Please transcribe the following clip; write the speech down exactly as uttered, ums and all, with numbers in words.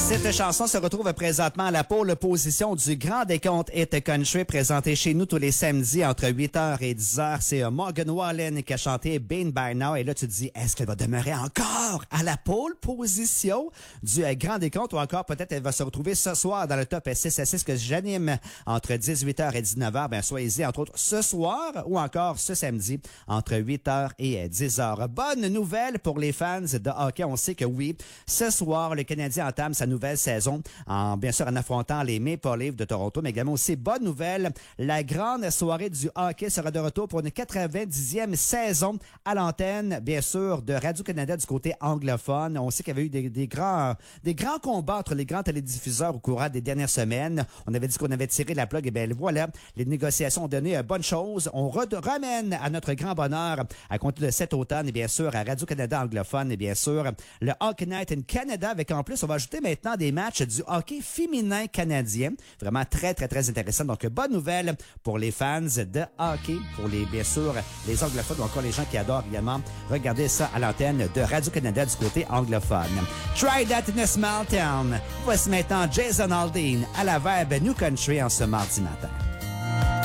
Cette chanson se retrouve présentement à la pôle position du Grand Décompte Hit Country présenté chez nous tous les samedis entre huit heures et dix heures. C'est euh, Morgan Wallen qui a chanté Been By Now. Et là, tu te dis, est-ce qu'elle va demeurer encore à la pôle position du euh, Grand Décompte ou encore peut-être elle va se retrouver ce soir dans le top six à six que j'anime entre dix-huit heures et dix-neuf heures. Ben, soyez-y entre autres ce soir ou encore ce samedi entre huit heures et dix heures. Bonne nouvelle pour les fans de hockey. On sait que oui, ce soir, le Canadien entame sa nouvelle saison, en bien sûr en affrontant les Maple Leafs de Toronto, mais également aussi bonne nouvelle, la grande soirée du hockey sera de retour pour une quatre-vingt-dixième saison à l'antenne, bien sûr, de Radio-Canada du côté anglophone. On sait qu'il y avait eu des, des grands des grands combats entre les grands télédiffuseurs au courant des dernières semaines. On avait dit qu'on avait tiré la plug, et bien voilà, les négociations ont donné bonne chose. On re- ramène à notre grand bonheur, à compter de cet automne, et bien sûr, à Radio-Canada anglophone, et bien sûr, le Hockey Night in Canada, avec en plus, on va ajouter maintenant des matchs du hockey féminin canadien. Vraiment très, très, très intéressant. Donc, bonne nouvelle pour les fans de hockey, pour les, bien sûr, les anglophones ou encore les gens qui adorent également regarder ça à l'antenne de Radio-Canada du côté anglophone. Try That in a Small Town. Voici maintenant Jason Aldean à la Vibe New Country en ce mardi matin.